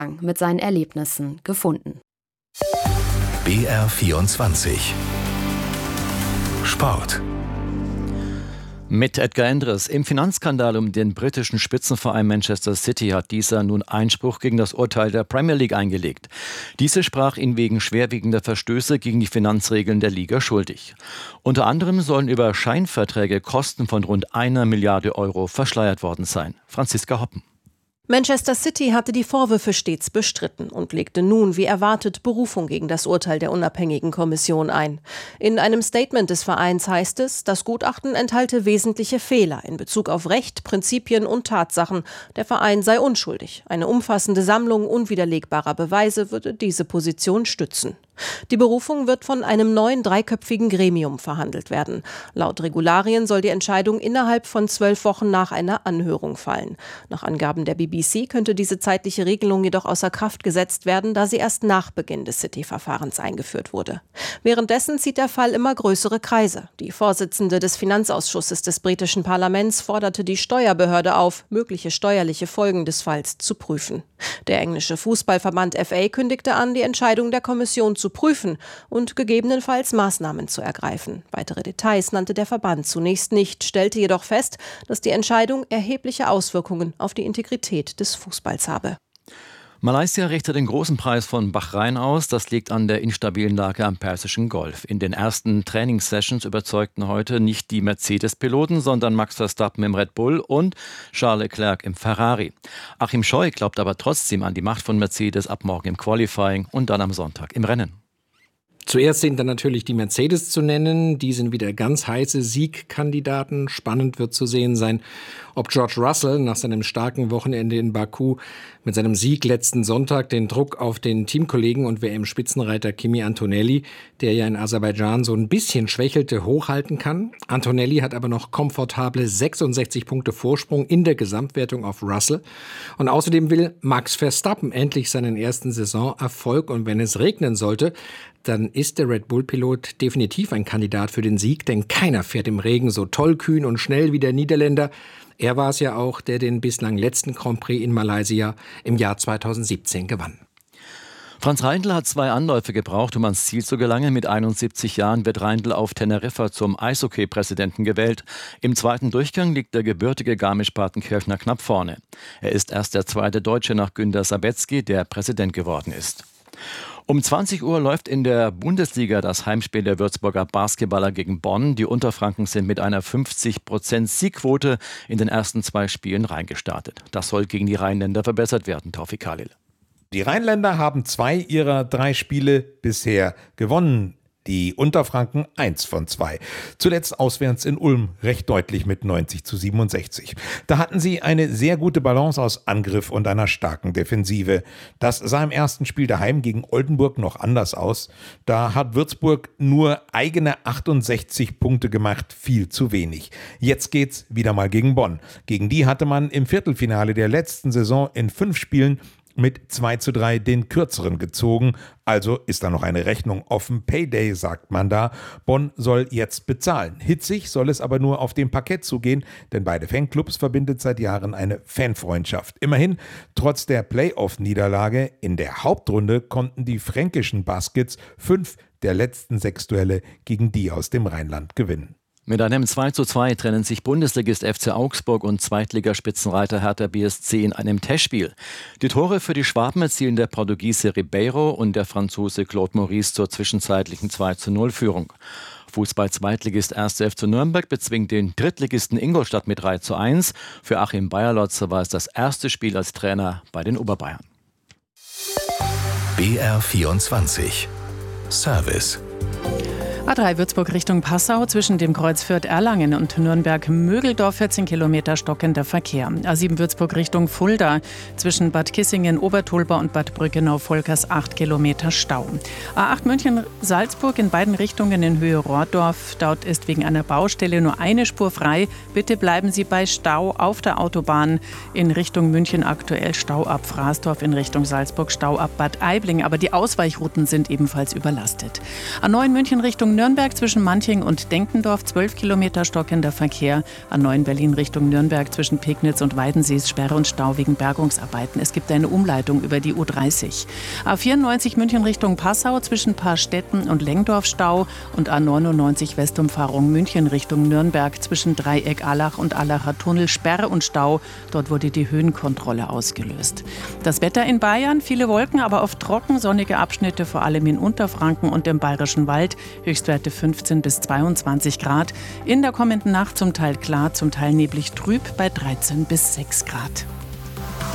mit seinen Erlebnissen gefunden. BR24 Sport. Mit Edgar Endres. Im Finanzskandal um den britischen Spitzenverein Manchester City hat dieser nun Einspruch gegen das Urteil der Premier League eingelegt. Diese sprach ihn wegen schwerwiegender Verstöße gegen die Finanzregeln der Liga schuldig. Unter anderem sollen über Scheinverträge Kosten von rund 1 Milliarde Euro verschleiert worden sein. Franziska Hoppen. Manchester City hatte die Vorwürfe stets bestritten und legte nun, wie erwartet, Berufung gegen das Urteil der unabhängigen Kommission ein. In einem Statement des Vereins heißt es, das Gutachten enthalte wesentliche Fehler in Bezug auf Recht, Prinzipien und Tatsachen. Der Verein sei unschuldig. Eine umfassende Sammlung unwiderlegbarer Beweise würde diese Position stützen. Die Berufung wird von einem neuen dreiköpfigen Gremium verhandelt werden. Laut Regularien soll die Entscheidung innerhalb von 12 Wochen nach einer Anhörung fallen. Nach Angaben der BBC könnte diese zeitliche Regelung jedoch außer Kraft gesetzt werden, da sie erst nach Beginn des City-Verfahrens eingeführt wurde. Währenddessen zieht der Fall immer größere Kreise. Die Vorsitzende des Finanzausschusses des britischen Parlaments forderte die Steuerbehörde auf, mögliche steuerliche Folgen des Falls zu prüfen. Der englische Fußballverband FA kündigte an, die Entscheidung der Kommission zu prüfen und gegebenenfalls Maßnahmen zu ergreifen. Weitere Details nannte der Verband zunächst nicht, stellte jedoch fest, dass die Entscheidung erhebliche Auswirkungen auf die Integrität des Fußballs habe. Malaysia richtet den großen Preis von Bahrain aus. Das liegt an der instabilen Lage am Persischen Golf. In den ersten Trainingssessions überzeugten heute nicht die Mercedes-Piloten, sondern Max Verstappen im Red Bull und Charles Leclerc im Ferrari. Achim Scheu glaubt aber trotzdem an die Macht von Mercedes ab morgen im Qualifying und dann am Sonntag im Rennen. Zuerst sind dann natürlich die Mercedes zu nennen. Die sind wieder ganz heiße Siegkandidaten. Spannend wird zu sehen sein, ob George Russell nach seinem starken Wochenende in Baku mit seinem Sieg letzten Sonntag den Druck auf den Teamkollegen und WM-Spitzenreiter Kimi Antonelli, der ja in Aserbaidschan so ein bisschen schwächelte, hochhalten kann. Antonelli hat aber noch komfortable 66 Punkte Vorsprung in der Gesamtwertung auf Russell. Und außerdem will Max Verstappen endlich seinen ersten Saisonerfolg. Und wenn es regnen sollte, dann ist der Red Bull-Pilot definitiv ein Kandidat für den Sieg, denn keiner fährt im Regen so tollkühn und schnell wie der Niederländer. Er war es ja auch, der den bislang letzten Grand Prix in Malaysia im Jahr 2017 gewann. Franz Reindl hat 2 Anläufe gebraucht, um ans Ziel zu gelangen. Mit 71 Jahren wird Reindl auf Teneriffa zum Eishockey-Präsidenten gewählt. Im zweiten Durchgang liegt der gebürtige Garmisch-Partenkirchner knapp vorne. Er ist erst der zweite Deutsche nach Günter Sabetzky, der Präsident geworden ist. Um 20 Uhr läuft in der Bundesliga das Heimspiel der Würzburger Basketballer gegen Bonn. Die Unterfranken sind mit einer 50% Siegquote in den ersten 2 Spielen reingestartet. Das soll gegen die Rheinländer verbessert werden, Taufik Khalil. Die Rheinländer haben 2 ihrer 3 Spiele bisher gewonnen. Die Unterfranken 1 von 2. Zuletzt auswärts in Ulm recht deutlich mit 90-67. Da hatten sie eine sehr gute Balance aus Angriff und einer starken Defensive. Das sah im ersten Spiel daheim gegen Oldenburg noch anders aus. Da hat Würzburg nur eigene 68 Punkte gemacht, viel zu wenig. Jetzt geht's wieder mal gegen Bonn. Gegen die hatte man im Viertelfinale der letzten Saison in 5 Spielen mit 2:3 den kürzeren gezogen. Also ist da noch eine Rechnung offen. Payday, sagt man da. Bonn soll jetzt bezahlen. Hitzig soll es aber nur auf dem Parkett zugehen, denn beide Fanclubs verbindet seit Jahren eine Fanfreundschaft. Immerhin, trotz der Playoff-Niederlage in der Hauptrunde konnten die fränkischen Baskets 5 der letzten 6 Duelle gegen die aus dem Rheinland gewinnen. Mit einem 2:2 trennen sich Bundesligist FC Augsburg und Zweitligaspitzenreiter Hertha BSC in einem Testspiel. Die Tore für die Schwaben erzielen der Portugiese Ribeiro und der Franzose Claude Maurice zur zwischenzeitlichen 2:0-Führung. Fußball-Zweitligist 1. FC Nürnberg bezwingt den Drittligisten Ingolstadt mit 3:1. Für Achim Bayerlotzer war es das erste Spiel als Trainer bei den Oberbayern. BR24 Service. A3 Würzburg Richtung Passau zwischen dem Kreuz Fürth-Erlangen und Nürnberg-Mögeldorf 14 Kilometer stockender Verkehr. A7 Würzburg Richtung Fulda zwischen Bad Kissingen, Obertolba und Bad Brückenau-Volkers 8 Kilometer Stau. A8 München-Salzburg in beiden Richtungen in Höhe Rohrdorf. Dort ist wegen einer Baustelle nur eine Spur frei. Bitte bleiben Sie bei Stau auf der Autobahn in Richtung München aktuell Stau ab Fraßdorf, in Richtung Salzburg Stau ab Bad Aibling. Aber die Ausweichrouten sind ebenfalls überlastet. A9 München Richtung Nürnberg zwischen Manching und Denkendorf 12 Kilometer stockender Verkehr. A9 Berlin Richtung Nürnberg zwischen Pegnitz und Weidensee ist Sperre und Stau wegen Bergungsarbeiten. Es gibt eine Umleitung über die U30. A94 München Richtung Passau zwischen Paarstetten und Lengdorf Stau und A99 Westumfahrung München Richtung Nürnberg zwischen Dreieck Allach und Allacher Tunnel Sperre und Stau. Dort wurde die Höhenkontrolle ausgelöst. Das Wetter in Bayern, viele Wolken, aber oft trocken, sonnige Abschnitte, vor allem in Unterfranken und im Bayerischen Wald. Höchstwerte 15 bis 22 Grad. In der kommenden Nacht zum Teil klar, zum Teil neblig trüb bei 13 bis 6 Grad.